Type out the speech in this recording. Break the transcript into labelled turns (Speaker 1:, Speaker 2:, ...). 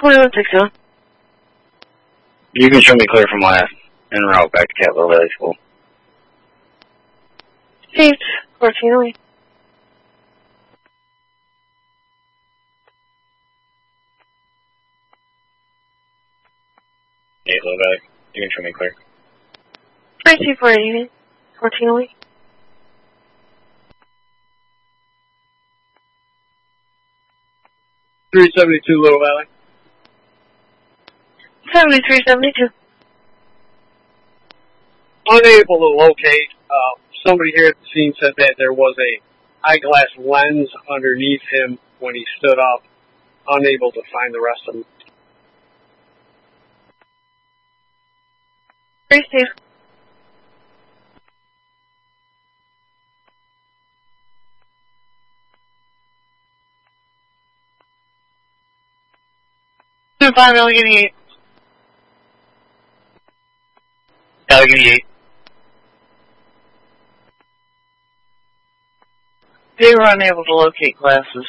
Speaker 1: 2160.
Speaker 2: You can show me clear from last en route back to Capitol Valley School.
Speaker 1: Received. 1408.
Speaker 2: Low Valley. You can show me clear.
Speaker 1: 32488. 1408.
Speaker 3: 372 Little Valley.
Speaker 1: 7372.
Speaker 3: Unable to locate. Somebody here at the scene said that there was a eyeglass lens underneath him when he stood up. Unable to find the rest of him.
Speaker 1: Received. Five Allegheny 8.
Speaker 2: Allegheny 8.
Speaker 1: They were unable to locate glasses.